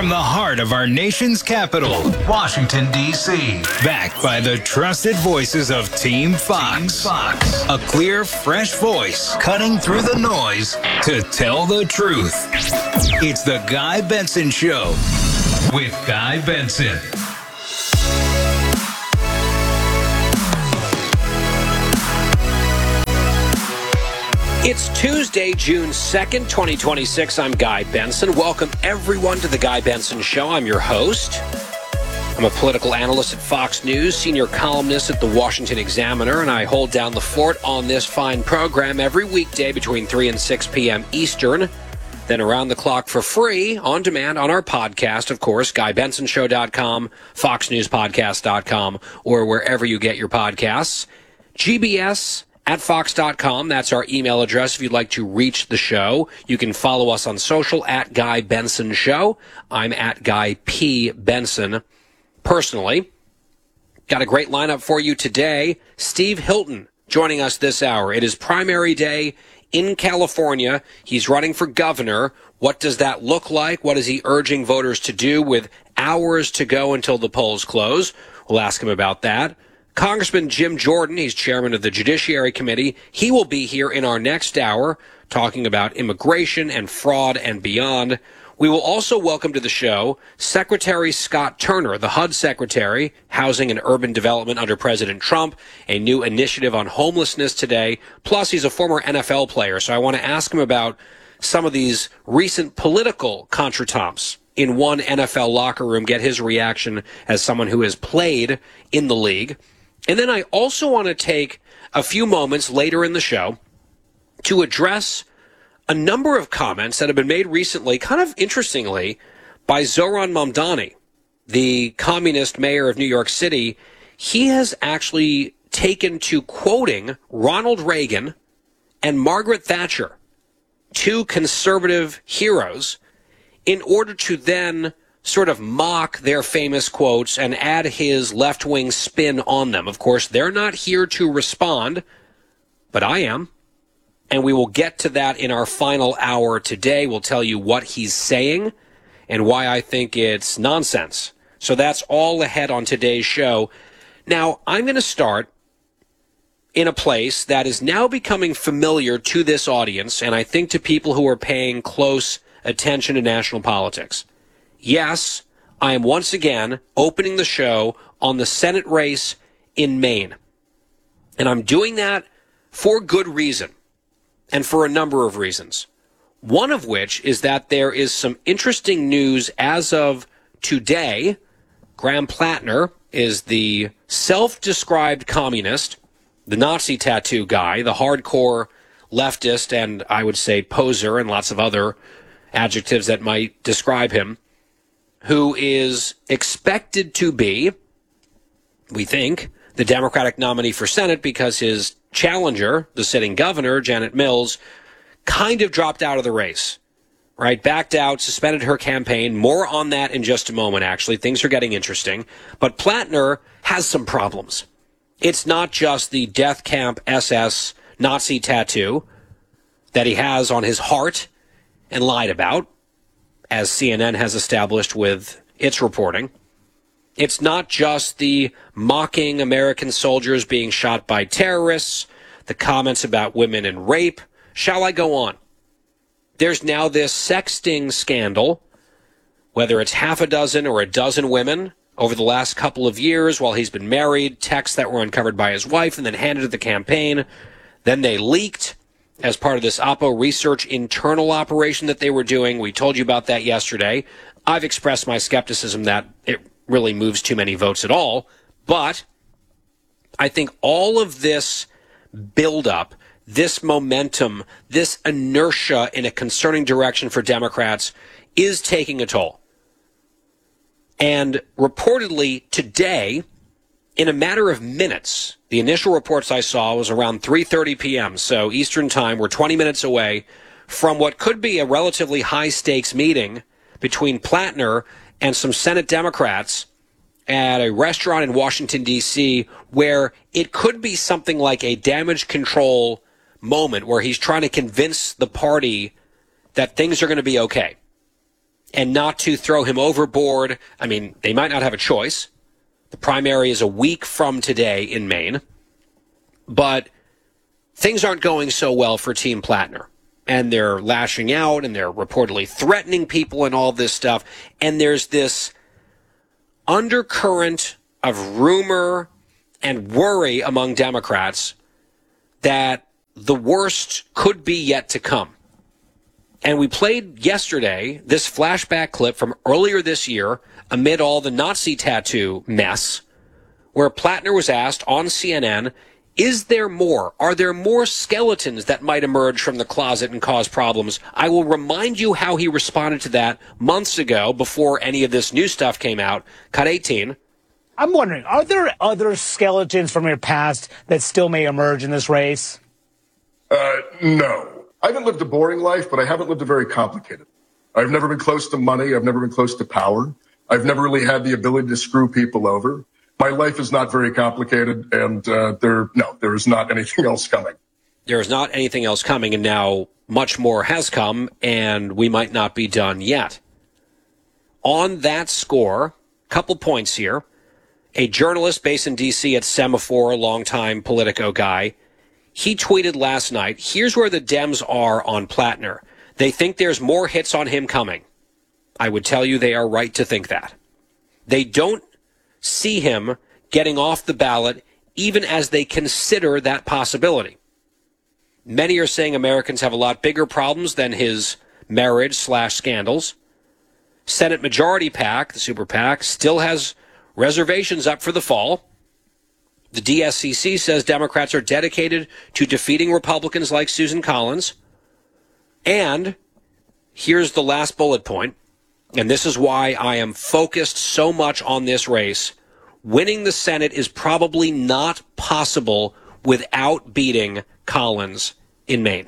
from the heart of our nation's capital, Washington, D.C. Backed by the trusted voices of Team Fox. A clear, fresh voice cutting through the noise to tell the truth. It's the Guy Benson Show with Guy Benson. It's Tuesday, June 2nd, 2026. I'm Guy Benson. Welcome, everyone, to The Guy Benson Show. I'm your host. I'm a political analyst at Fox News, senior columnist at The Washington Examiner, and I hold down the fort on this fine program every weekday between 3 and 6 p.m. Eastern, then around the clock for free, on demand, on our podcast, of course, GuyBensonShow.com, FoxNewsPodcast.com, or wherever you get your podcasts. GBS at Fox.com. That's our email address if you'd like to reach the show. You can follow us on social at Guy Benson Show. I'm at Guy P. Benson. Personally, got a great lineup for you today. Steve Hilton joining us this hour. It is primary day in California. He's running for governor. What does that look like? What is he urging voters to do with hours to go until the polls close? We'll ask him about that. Congressman Jim Jordan, he's chairman of the Judiciary Committee. He will be here in our next hour talking about immigration and fraud and beyond. We will also welcome to the show Secretary Scott Turner, the HUD Secretary, Housing and Urban Development under President Trump, a new initiative on homelessness today. Plus, he's a former NFL player, so I want to ask him about some of these recent political contretemps in one NFL locker room, get his reaction as someone who has played in the league. And then I also want to take a few moments later in the show to address a number of comments that have been made recently, kind of interestingly, by Zohran Mamdani, the communist mayor of New York City. He has actually taken to quoting Ronald Reagan and Margaret Thatcher, two conservative heroes, in order to then sort of mock their famous quotes and add his left-wing spin on them. Of course, they're not here to respond, but I am. And we will get to that in our final hour today. We'll tell you what he's saying and why I think it's nonsense. So that's all ahead on today's show. Now, I'm going to start in a place that is now becoming familiar to this audience, and I think to people who are paying close attention to national politics. Yes, I am once again opening the show on the Senate race in Maine. And I'm doing that for good reason and for a number of reasons. One of which is that there is some interesting news as of today. Graham Plattner is the self-described communist, the Nazi tattoo guy, the hardcore leftist, and I would say poser and lots of other adjectives that might describe him, who is expected to be, we think, the Democratic nominee for Senate because his challenger, the sitting governor, Janet Mills, kind of dropped out of the race, right? Backed out, suspended her campaign. More on that in just a moment, actually. Things are getting interesting. But Plattner has some problems. It's not just the Death Camp SS Nazi tattoo that he has on his heart and lied about, as CNN has established with its reporting. It's not just the mocking American soldiers being shot by terrorists, the comments about women and rape. Shall I go on? There's now this sexting scandal, whether it's half a dozen or a dozen women over the last couple of years while he's been married, texts that were uncovered by his wife and then handed to the campaign. Then they leaked as part of this Oppo research internal operation that they were doing. We told you about that yesterday. I've expressed my skepticism that it really moves too many votes at all. But I think all of this buildup, this momentum, this inertia in a concerning direction for Democrats is taking a toll. And reportedly today, in a matter of minutes, the initial reports I saw was around 3:30 p.m., so Eastern time. We're 20 minutes away from what could be a relatively high-stakes meeting between Plattner and some Senate Democrats at a restaurant in Washington, D.C., where it could be something like a damage control moment where he's trying to convince the party that things are going to be okay. and not to throw him overboard. I mean, they might not have a choice. The primary is a week from today in Maine. But things aren't going so well for Team Plattner. And they're lashing out, and they're reportedly threatening people and all this stuff. And there's this undercurrent of rumor and worry among Democrats that the worst could be yet to come. And we played yesterday this flashback clip from earlier this year amid all the Nazi tattoo mess, where Plattner was asked on CNN, is there more? Are there more skeletons that might emerge from the closet and cause problems? I will remind you how he responded to that months ago before any of this new stuff came out. Cut 18. I'm wondering, are there other skeletons from your past that still may emerge in this race? No. I haven't lived a boring life, but I haven't lived a very complicated. I've never been close to money. I've never been close to power. I've never really had the ability to screw people over. My life is not very complicated, and there is not anything else coming. There is not anything else coming, and now much more has come, and we might not be done yet. On that score, couple points here. A journalist based in D.C. at Semaphore, longtime Politico guy, he tweeted last night, here's where the Dems are on Plattner. They think there's more hits on him coming. I would tell you they are right to think that. They don't see him getting off the ballot even as they consider that possibility. Many are saying Americans have a lot bigger problems than his marriage/scandals. Senate Majority PAC, the Super PAC, still has reservations up for the fall. The DSCC says Democrats are dedicated to defeating Republicans like Susan Collins. And here's the last bullet point, and this is why I am focused so much on this race. Winning the Senate is probably not possible without beating Collins in Maine.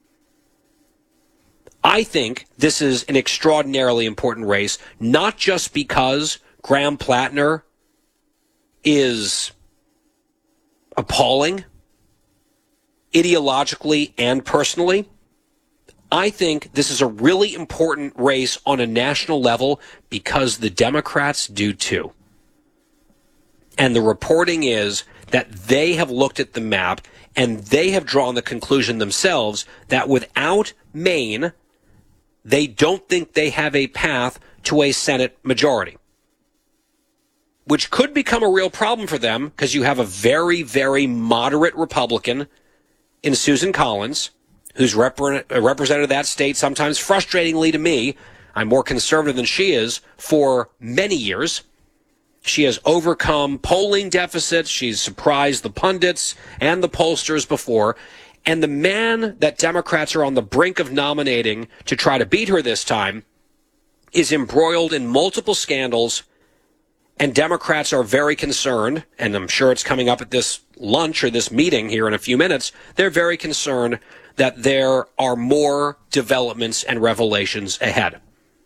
I think this is an extraordinarily important race, not just because Graham Plattner is appalling, ideologically and personally. I think this is a really important race on a national level because the Democrats do too. And the reporting is that they have looked at the map and they have drawn the conclusion themselves that without Maine, they don't think they have a path to a Senate majority, which could become a real problem for them because you have a very, very moderate Republican in Susan Collins, who's represented that state sometimes frustratingly to me. I'm more conservative than she is for many years. She has overcome polling deficits. She's surprised the pundits and the pollsters before. And the man that Democrats are on the brink of nominating to try to beat her this time is embroiled in multiple scandals. And Democrats are very concerned, and I'm sure it's coming up at this lunch or this meeting here in a few minutes, they're very concerned that there are more developments and revelations ahead.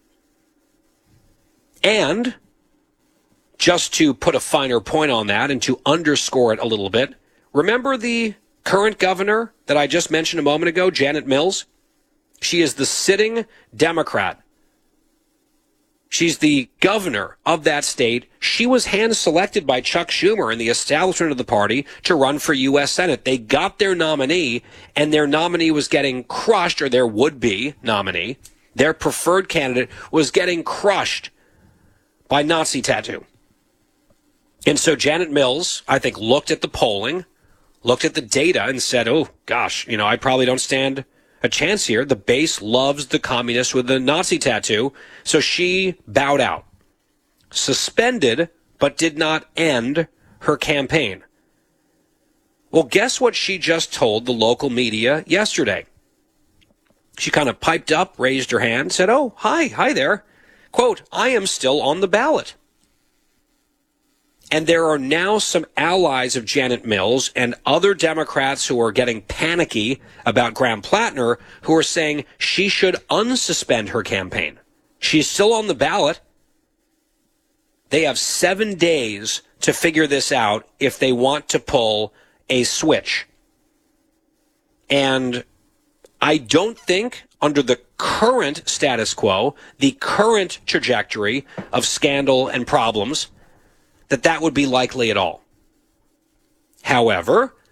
And just to put a finer point on that and to underscore it a little bit, remember the current governor that I just mentioned a moment ago, Janet Mills? She is the sitting Democrat. She's the governor of that state. She was hand-selected by Chuck Schumer and the establishment of the party to run for U.S. Senate. They got their nominee, and their nominee was getting crushed, or their would-be nominee, their preferred candidate, was getting crushed by Nazi tattoo. And so Janet Mills, I think, looked at the polling, looked at the data, and said, oh, gosh, I probably don't stand a chance here. The base loves the communist with the Nazi tattoo. So she bowed out, suspended, but did not end her campaign. Well, guess what she just told the local media yesterday? She kind of piped up, raised her hand, said, oh, hi there. Quote, I am still on the ballot. And there are now some allies of Janet Mills and other Democrats who are getting panicky about Graham Plattner who are saying she should unsuspend her campaign. She's still on the ballot. They have 7 days to figure this out if they want to pull a switch. And I don't think under the current status quo, the current trajectory of scandal and problems, that would be likely at all. However,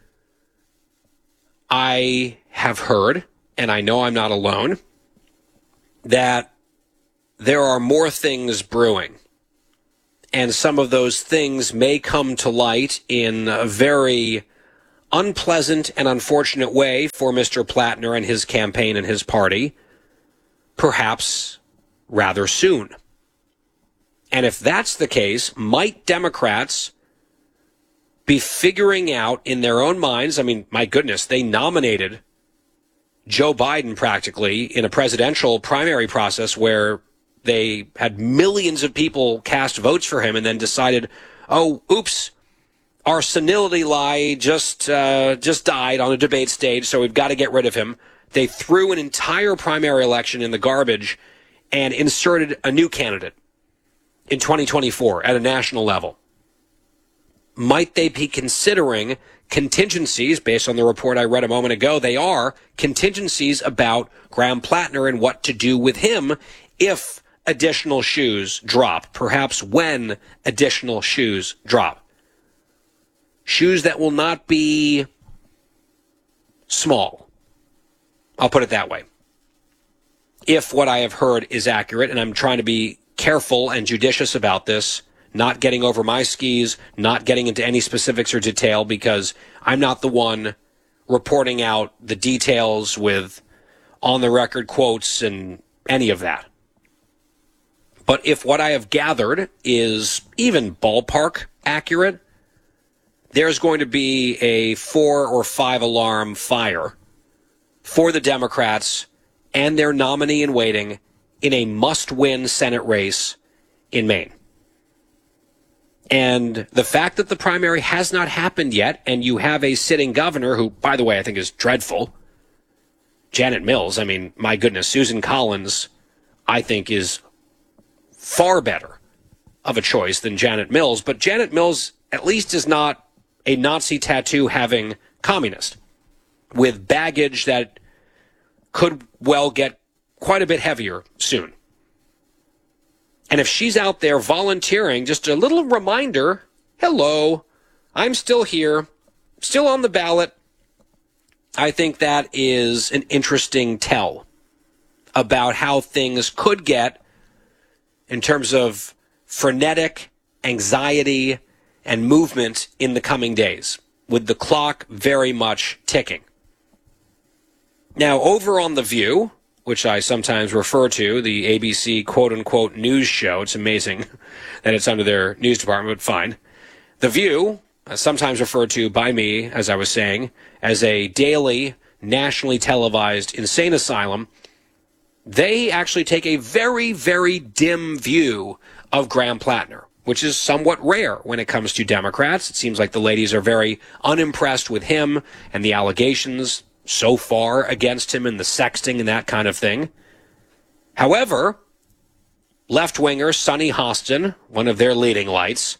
I have heard, and I know I'm not alone, that there are more things brewing. And some of those things may come to light in a very unpleasant and unfortunate way for Mr. Plattner and his campaign and his party, perhaps rather soon. And if that's the case, might Democrats be figuring out in their own minds, I mean, my goodness, they nominated Joe Biden practically in a presidential primary process where they had millions of people cast votes for him and then decided, oh, oops, our senility lie just died on a debate stage, so we've got to get rid of him. They threw an entire primary election in the garbage and inserted a new candidate in 2024 at a national level. Might they be considering contingencies, based on the report I read a moment ago? They are contingencies about Graham Plattner and what to do with him if additional shoes drop, perhaps when additional shoes drop. Shoes that will not be small. I'll put it that way. If what I have heard is accurate, and I'm trying to be careful and judicious about this, not getting over my skis, not getting into any specifics or detail, because I'm not the one reporting out the details with on-the-record quotes and any of that. But if what I have gathered is even ballpark accurate, there's going to be a 4 or 5 alarm fire for the Democrats and their nominee in waiting in a must-win Senate race in Maine. And the fact that the primary has not happened yet, and you have a sitting governor who, by the way, I think is dreadful, Janet Mills, I mean, my goodness, Susan Collins, I think is far better of a choice than Janet Mills, but Janet Mills at least is not a Nazi tattoo-having communist with baggage that could well get quite a bit heavier soon. And if she's out there volunteering, just a little reminder, hello, I'm still here, still on the ballot, I think that is an interesting tell about how things could get in terms of frenetic anxiety and movement in the coming days, with the clock very much ticking. Now, over on The View, which I sometimes refer to, the ABC quote-unquote news show, it's amazing that it's under their news department, but fine. The View, sometimes referred to by me, as I was saying, as a daily, nationally televised insane asylum, they actually take a very, very dim view of Graham Plattner, which is somewhat rare when it comes to Democrats. It seems like the ladies are very unimpressed with him and the allegations so far against him and the sexting and that kind of thing. However, left-winger Sunny Hostin, one of their leading lights,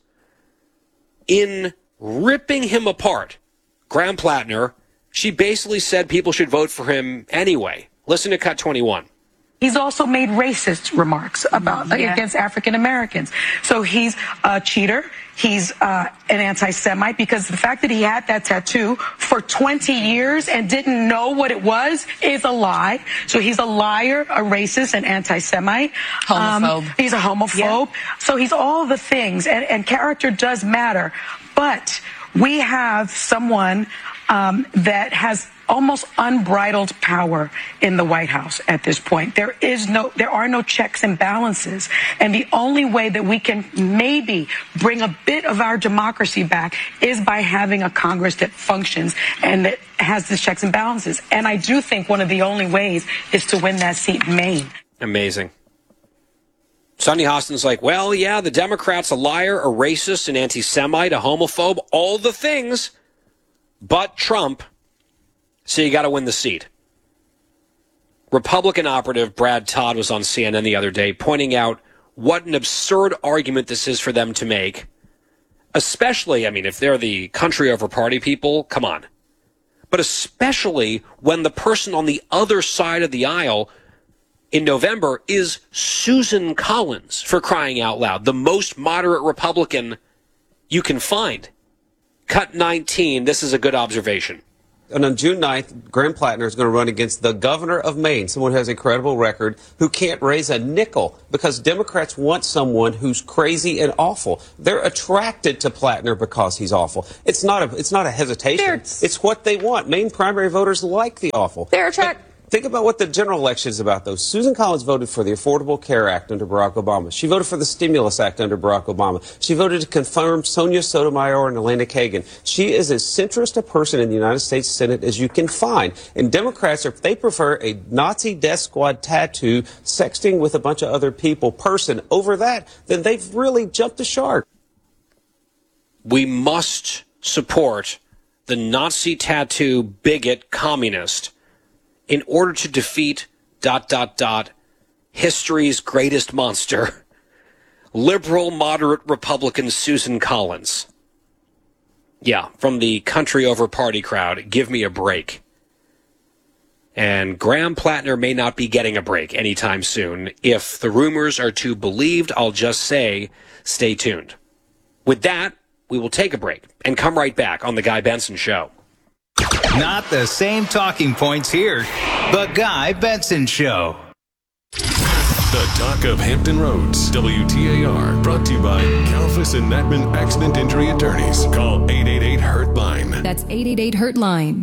in ripping him apart, Graham Plattner, she basically said people should vote for him anyway. Listen to Cut 21. He's also made racist remarks about against African Americans. So he's a cheater. He's an anti-Semite, because the fact that he had that tattoo for 20 years and didn't know what it was is a lie. So he's a liar, a racist, an anti-Semite. Homophobe. He's a homophobe. Yeah. So he's all the things, and character does matter. But we have someone that has almost unbridled power in the White House at this point. There are no checks and balances. And the only way that we can maybe bring a bit of our democracy back is by having a Congress that functions and that has the checks and balances. And I do think one of the only ways is to win that seat in Maine. Amazing. Sunny Hostin's like, well, yeah, the Democrat's a liar, a racist, an anti-Semite, a homophobe, all the things, but Trump. So you got to win the seat. Republican operative Brad Todd was on CNN the other day pointing out what an absurd argument this is for them to make. Especially, I mean, if they're the country over party people, come on. but especially when the person on the other side of the aisle in November is Susan Collins, for crying out loud, the most moderate Republican you can find. Cut 19, this is a good observation. And on June 9th, Graham Plattner is going to run against the governor of Maine, someone who has a credible record, who can't raise a nickel because Democrats want someone who's crazy and awful. They're attracted to Plattner because he's awful. It's not a hesitation. It's what they want. Maine primary voters like the awful. They're attracted. Think about what the general election is about, though. Susan Collins voted for the Affordable Care Act under Barack Obama. She voted for the Stimulus Act under Barack Obama. She voted to confirm Sonia Sotomayor and Elena Kagan. She is as centrist a person in the United States Senate as you can find. And Democrats, if they prefer a Nazi death squad tattoo, sexting with a bunch of other people person over that, then they've really jumped the shark. We must support the Nazi tattoo bigot communist in order to defeat ... history's greatest monster, liberal moderate Republican Susan Collins. Yeah, from the country over party crowd, give me a break. And Graham Plattner may not be getting a break anytime soon. If the rumors are to be believed, I'll just say, stay tuned. With that, we will take a break and come right back on The Guy Benson Show. Not the same talking points here. The Guy Benson Show. The Talk of Hampton Roads, WTAR, brought to you by Kalfas and Natman Accident Injury Attorneys. Call 888-HURT-LINE. That's 888-HURT-LINE.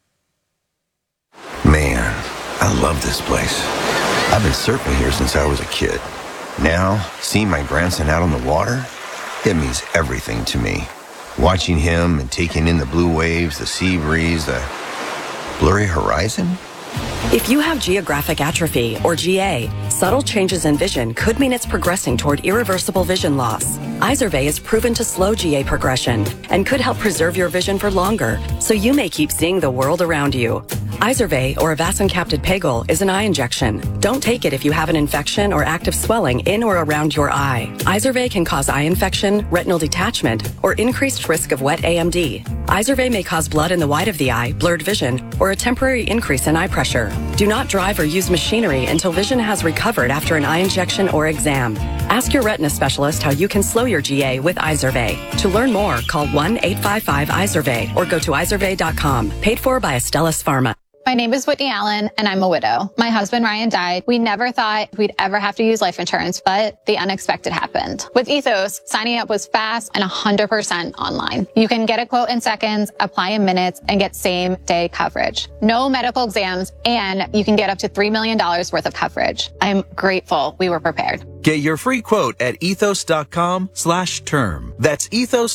Man, I love this place. I've been surfing here since I was a kid. Now, seeing my grandson out on the water, it means everything to me. Watching him and taking in the blue waves, the sea breeze, the blurry horizon. If you have geographic atrophy, or GA, subtle changes in vision could mean it's progressing toward irreversible vision loss. Izervay is proven to slow GA progression and could help preserve your vision for longer, so you may keep seeing the world around you. Izervay, or avacincaptad pegol, is an eye injection. Don't take it if you have an infection or active swelling in or around your eye. Izervay can cause eye infection, retinal detachment, or increased risk of wet AMD. Izervay may cause blood in the white of the eye, blurred vision, or a temporary increase in eye pressure. Do not drive or use machinery until vision has recovered after an eye injection or exam. Ask your retina specialist how you can slow your GA with Izervay. To learn more, call 1-855-IZERVAY or go to izervay.com. Paid for by Astellas Pharma. My name is Whitney Allen, and I'm a widow. My husband, Ryan, died. We never thought we'd ever have to use life insurance, but the unexpected happened. With Ethos, signing up was fast and 100% online. You can get a quote in seconds, apply in minutes, and get same-day coverage. No medical exams, and you can get up to $3 million worth of coverage. I'm grateful we were prepared. Get your free quote at ethos.com/term. That's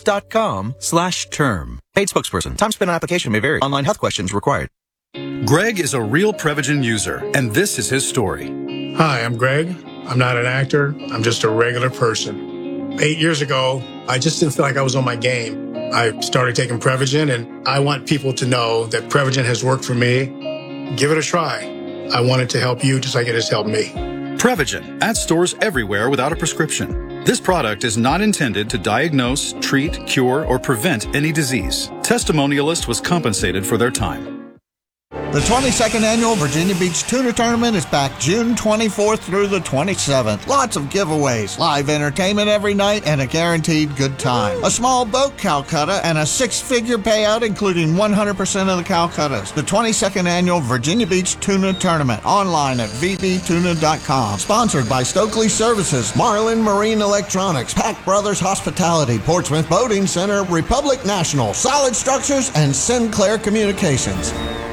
ethos.com/term. Paid spokesperson. Time spent on application may vary. Online health questions required. Greg is a real Prevagen user, and this is his story. Hi, I'm Greg. I'm not an actor. I'm just a regular person. 8 years ago, I just didn't feel like I was on my game. I started taking Prevagen, and I want people to know that Prevagen has worked for me. Give it a try. I want it to help you just like it has helped me. Prevagen, at stores everywhere without a prescription. This product is not intended to diagnose, treat, cure, or prevent any disease. Testimonialist was compensated for their time. The 22nd Annual Virginia Beach Tuna Tournament is back June 24th through the 27th. Lots of giveaways, live entertainment every night, and a guaranteed good time. A small boat Calcutta and a six-figure payout including 100% of the Calcuttas. The 22nd Annual Virginia Beach Tuna Tournament, online at vbtuna.com. Sponsored by Stokely Services, Marlin Marine Electronics, Pack Brothers Hospitality, Portsmouth Boating Center, Republic National, Solid Structures, and Sinclair Communications.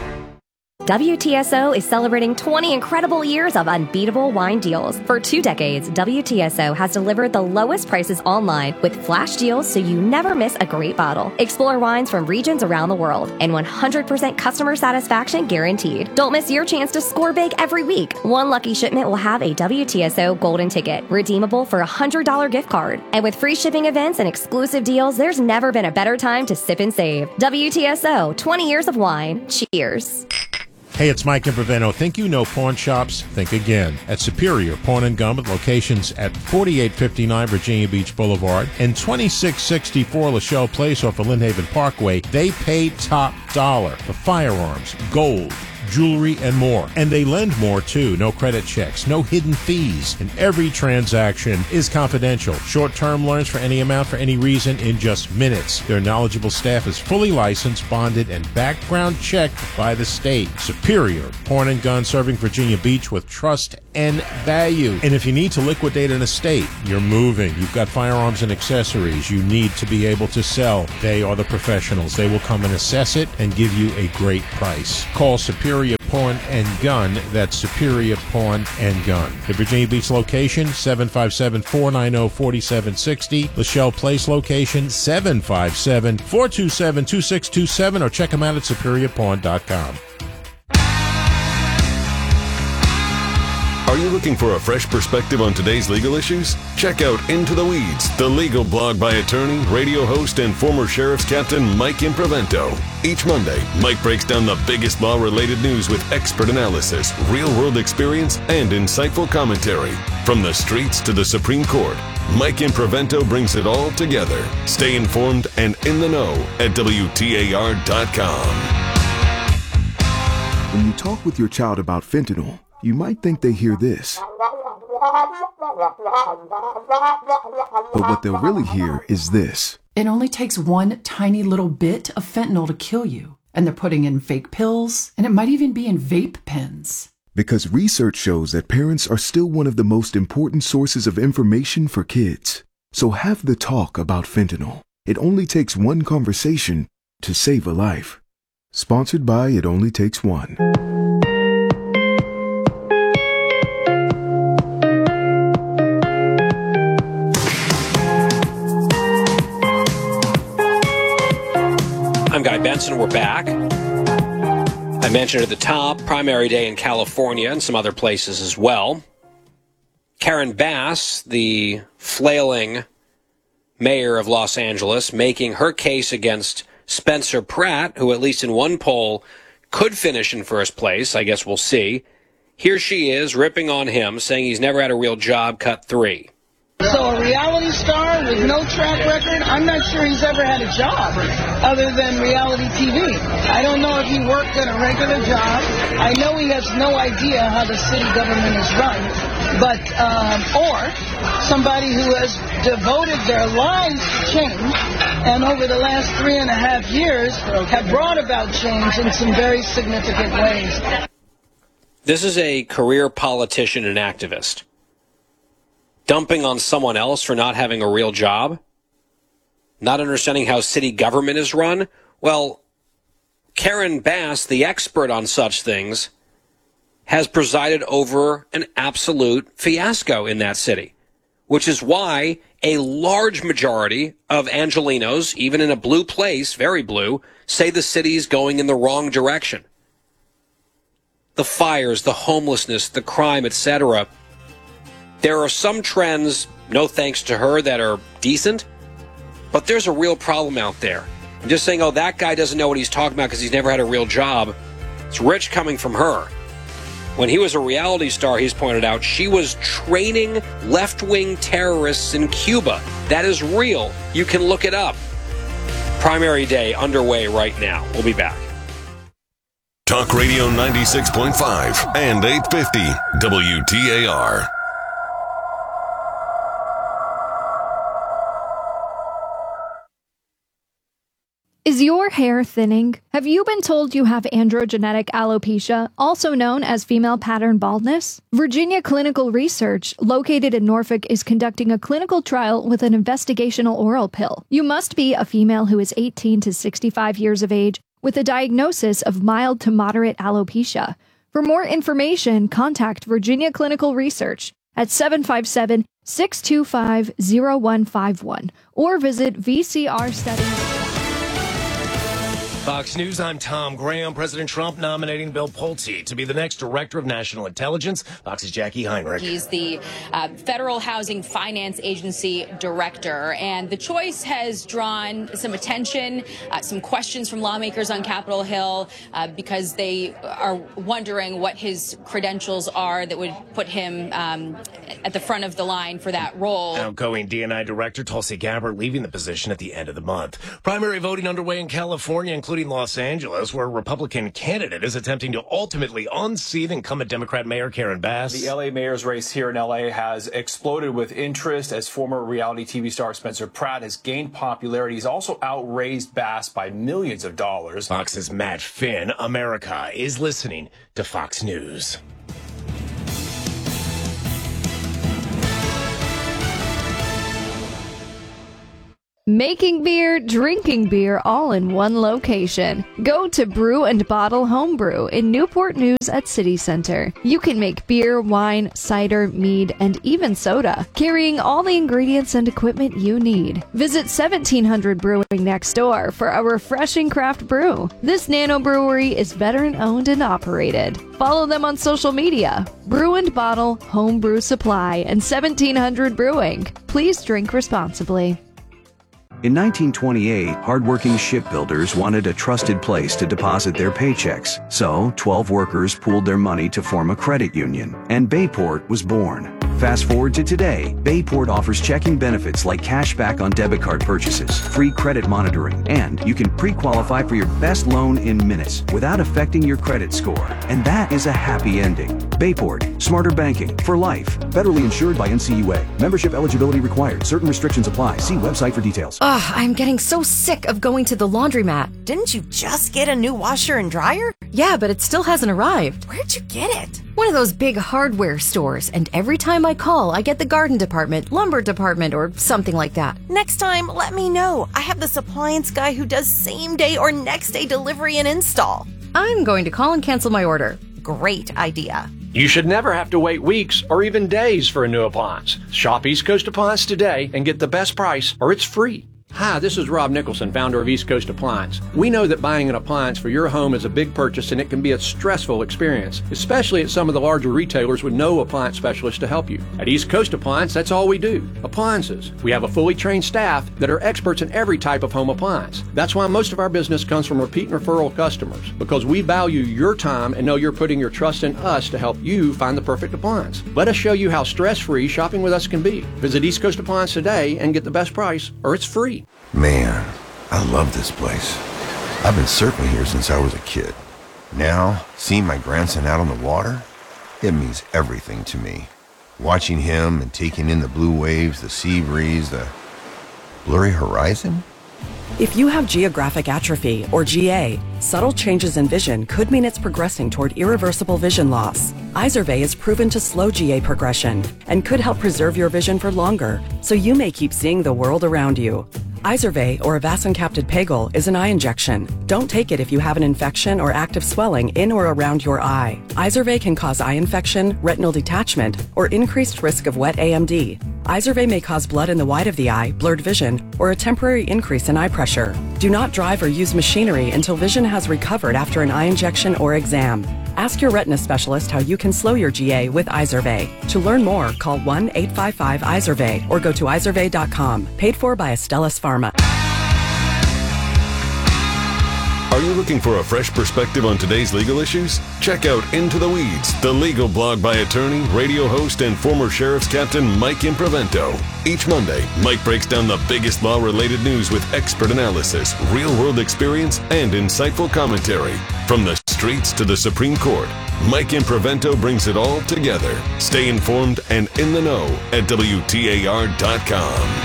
WTSO is celebrating 20 incredible years of unbeatable wine deals. For 2 decades, WTSO has delivered the lowest prices online with flash deals so you never miss a great bottle. Explore wines from regions around the world and 100% customer satisfaction guaranteed. Don't miss your chance to score big every week. One lucky shipment will have a WTSO golden ticket, redeemable for a $100 gift card. And with free shipping events and exclusive deals, there's never been a better time to sip and save. WTSO, 20 years of wine. Cheers. Hey, it's Mike Improvento. Think you know pawn shops? Think again. At Superior Pawn and Gun with locations at 4859 Virginia Beach Boulevard and 2664 Lachelle Place off of Lynnhaven Parkway, they pay top dollar for firearms, gold, jewelry, and more. And they lend more, too. No credit checks, no hidden fees. And every transaction is confidential. Short-term loans for any amount for any reason in just minutes. Their knowledgeable staff is fully licensed, bonded, and background checked by the state. Superior Pawn and Gun, serving Virginia Beach with trust and value. And if you need to liquidate an estate, you're moving, you've got firearms and accessories you need to be able to sell, they are the professionals. They will come and assess it and give you a great price. Call Superior Pawn and Gun. That's Superior Pawn and Gun. The Virginia Beach location, 757-490-4760. Lachelle Place location, 757-427-2627, or check them out at superiorpawn.com. Are you looking for a fresh perspective on today's legal issues? Check out Into the Weeds, the legal blog by attorney, radio host, and former Sheriff's Captain Mike Improvento. Each Monday, Mike breaks down the biggest law-related news with expert analysis, real-world experience, and insightful commentary. From the streets to the Supreme Court, Mike Improvento brings it all together. Stay informed and in the know at WTAR.com. When you talk with your child about fentanyl, you might think they hear this. But what they'll really hear is this. It only takes one tiny little bit of fentanyl to kill you. And they're putting in fake pills, and it might even be in vape pens. Because research shows that parents are still one of the most important sources of information for kids. So have the talk about fentanyl. It only takes one conversation to save a life. Sponsored by It Only Takes One. I'm Guy Benson. We're back. I mentioned at the top, primary day in California and some other places as well. Karen Bass, the flailing mayor of Los Angeles, making her case against Spencer Pratt, who at least in one poll could finish in first place. I guess we'll see. Here she is ripping on him, saying he's never had a real job, cut 3. So a reality star with no track record, I'm not sure he's ever had a job other than reality TV. I don't know if he worked at a regular job. I know he has no idea how the city government is run, but or somebody who has devoted their lives to change and over the last 3.5 years have brought about change in some very significant ways. This is a career politician and activist. Dumping on someone else for not having a real job? Not understanding how city government is run? Well, Karen Bass, the expert on such things, has presided over an absolute fiasco in that city, which is why a large majority of Angelenos, even in a blue place, very blue, say the city's going in the wrong direction. The fires, the homelessness, the crime, etc. There are some trends, no thanks to her, that are decent, but there's a real problem out there. I'm just saying, oh, that guy doesn't know what he's talking about because he's never had a real job. It's rich coming from her. When he was a reality star, he's pointed out, she was training left-wing terrorists in Cuba. That is real. You can look it up. Primary day underway right now. We'll be back. Talk Radio 96.5 and 850 WTAR. Is your hair thinning? Have you been told you have androgenetic alopecia, also known as female pattern baldness? Virginia Clinical Research, located in Norfolk, is conducting a clinical trial with an investigational oral pill. You must be a female who is 18 to 65 years of age with a diagnosis of mild to moderate alopecia. For more information, contact Virginia Clinical Research at 757-625-0151 or visit VCR Studies. Fox News, I'm Tom Graham. President Trump nominating Bill Pulte to be the next Director of National Intelligence. Fox's Jackie Heinrich. He's the Federal Housing Finance Agency Director, and the choice has drawn some attention, some questions from lawmakers on Capitol Hill because they are wondering what his credentials are that would put him at the front of the line for that role. Outgoing DNI Director Tulsi Gabbard leaving the position at the end of the month. Primary voting underway in California, including Los Angeles, where a Republican candidate is attempting to ultimately unseat incumbent Democrat Mayor Karen Bass. The LA mayor's race here in LA has exploded with interest as former reality TV star Spencer Pratt has gained popularity. He's also outraised Bass by millions of dollars. Fox's Matt Finn. America is listening to Fox News. Making beer, drinking beer, all in one location. Go to Brew and Bottle Homebrew in Newport News at City Center. You can make beer, wine, cider, mead, and even soda, carrying all the ingredients and equipment you need. Visit 1700 Brewing next door for a refreshing craft brew. This nano brewery is veteran-owned and operated. Follow them on social media. Brew and Bottle Homebrew Supply and 1700 Brewing. Please drink responsibly. In 1928, hardworking shipbuilders wanted a trusted place to deposit their paychecks, so 12 workers pooled their money to form a credit union, and Bayport was born. Fast forward to today, Bayport offers checking benefits like cash back on debit card purchases, free credit monitoring, and you can pre-qualify for your best loan in minutes without affecting your credit score. And that is a happy ending. Bayport, smarter banking for life. Federally insured by NCUA. Membership eligibility required. Certain restrictions apply. See website for details. Ugh, I'm getting so sick of going to the laundromat. Didn't you just get a new washer and dryer? Yeah, but it still hasn't arrived. Where'd you get it? One of those big hardware stores, and every time I call, I get the garden department, lumber department, or something like that. Next time, let me know. I have this appliance guy who does same-day or next-day delivery and install. I'm going to call and cancel my order. Great idea. You should never have to wait weeks or even days for a new appliance. Shop East Coast Appliance today and get the best price, or it's free. Hi, this is Rob Nicholson, founder of East Coast Appliance. We know that buying an appliance for your home is a big purchase and it can be a stressful experience, especially at some of the larger retailers with no appliance specialist to help you. At East Coast Appliance, that's all we do, appliances. We have a fully trained staff that are experts in every type of home appliance. That's why most of our business comes from repeat and referral customers, because we value your time and know you're putting your trust in us to help you find the perfect appliance. Let us show you how stress-free shopping with us can be. Visit East Coast Appliance today and get the best price, or it's free. Man, I love this place. I've been surfing here since I was a kid. Now, seeing my grandson out on the water, it means everything to me. Watching him and taking in the blue waves, the sea breeze, the blurry horizon. If you have geographic atrophy, or GA, subtle changes in vision could mean it's progressing toward irreversible vision loss. Izervay is proven to slow GA progression and could help preserve your vision for longer, so you may keep seeing the world around you. Izervay, or avacincaptad pegol, is an eye injection. Don't take it if you have an infection or active swelling in or around your eye. Izervay can cause eye infection, retinal detachment, or increased risk of wet AMD. Izervay may cause blood in the white of the eye, blurred vision, or a temporary increase in eye pressure. Do not drive or use machinery until vision has recovered after an eye injection or exam. Ask your retina specialist how you can slow your GA with Izervay. To learn more, call 1-855-IZERVAY or go to izervay.com. Paid for by Astellas Pharma. Are you looking for a fresh perspective on today's legal issues? Check out Into the Weeds, the legal blog by attorney, radio host, and former Sheriff's Captain Mike Imprevento. Each Monday, Mike breaks down the biggest law-related news with expert analysis, real-world experience, and insightful commentary. From the streets to the Supreme Court, Mike Imprevento brings it all together. Stay informed and in the know at WTAR.com.